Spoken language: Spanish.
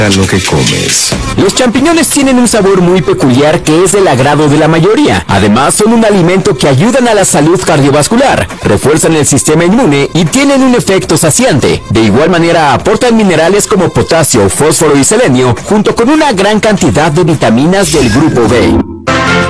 lo que comes. Los champiñones tienen un sabor muy peculiar que es del agrado de la mayoría. Además, son un alimento que ayudan a la salud cardiovascular, refuerzan el sistema inmune y tienen un efecto saciante. De igual manera, aportan minerales como potasio, fósforo y selenio, junto con una gran cantidad de vitaminas del grupo B.